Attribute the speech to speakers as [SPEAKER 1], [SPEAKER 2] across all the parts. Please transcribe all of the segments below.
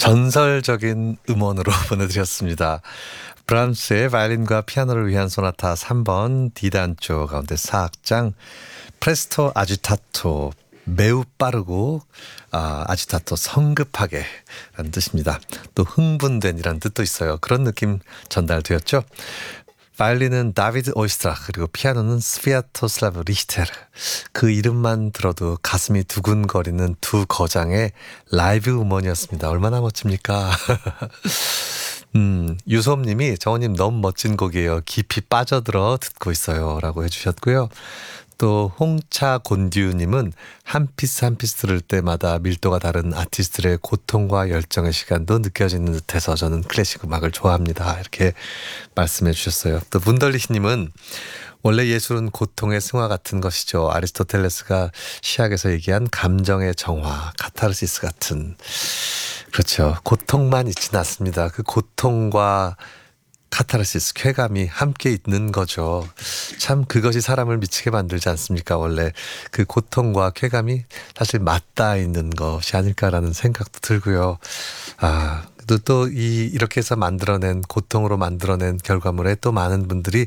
[SPEAKER 1] 전설적인 음원으로 보내드렸습니다. 브람스의 바이올린과 피아노를 위한 소나타 3번 D단조 가운데 4악장 프레스토 아지타토, 매우 빠르고 아지타토 성급하게 라는 뜻입니다. 또 흥분된이라는 뜻도 있어요. 그런 느낌 전달되었죠. 바이올린은 다비드 오이스트라, 그리고 피아노는 스비아토슬라브 리히테르. 그 이름만 들어도 가슴이 두근거리는 두 거장의 라이브 음원이었습니다. 얼마나 멋집니까? 유솜님이 정원님 너무 멋진 곡이에요. 깊이 빠져들어 듣고 있어요 라고 해주셨고요. 또 홍차곤듀님은 한 피스 한 피스 들을 때마다 밀도가 다른 아티스트들의 고통과 열정의 시간도 느껴지는 듯해서 저는 클래식 음악을 좋아합니다. 이렇게 말씀해 주셨어요. 또 문덜리시님은 원래 예술은 고통의 승화 같은 것이죠. 아리스토텔레스가 시학에서 얘기한 감정의 정화, 카타르시스 같은. 그렇죠. 고통만 있지는 않습니다. 그 고통과 카타르시스, 쾌감이 함께 있는 거죠. 참 그것이 사람을 미치게 만들지 않습니까? 원래 그 고통과 쾌감이 사실 맞닿아 있는 것이 아닐까라는 생각도 들고요. 또 이렇게 해서 만들어낸, 고통으로 만들어낸 결과물에 또 많은 분들이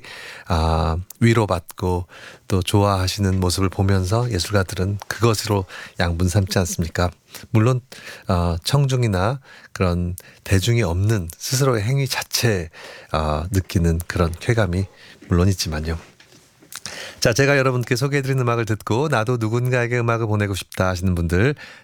[SPEAKER 1] 위로받고 또 좋아하시는 모습을 보면서 예술가들은 그것으로 양분 삼지 않습니까? 물론 청중이나 그런 대중이 없는 스스로의 행위 자체에 느끼는 그런 쾌감이 물론 있지만요. 자, 제가 여러분께 소개해드린 음악을 듣고 나도 누군가에게 음악을 보내고 싶다 하시는 분들